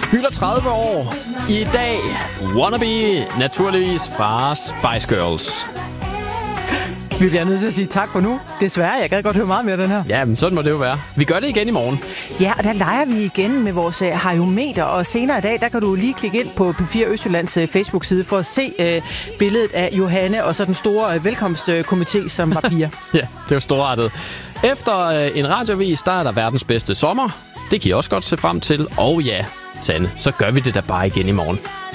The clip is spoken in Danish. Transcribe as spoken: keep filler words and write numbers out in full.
Fylder tredive år i dag. Wannabe, naturligvis fra Spice Girls. Vi bliver nødt til at sige tak for nu. Desværre, jeg gad godt høre meget mere af den her. Ja, men sådan må det jo være. Vi gør det igen i morgen. Ja, og der leger vi igen med vores uh, hariometer, og senere i dag, der kan du lige klikke ind på P fire Østjyllands uh, Facebook-side for at se uh, billedet af Johanne og så den store uh, velkomstkomité, som var piger. Ja, det er jo storartet. Efter uh, en radioavis, der er der verdens bedste sommer. Det kan I også godt se frem til. Og ja, Sanne, så gør vi det da bare igen i morgen.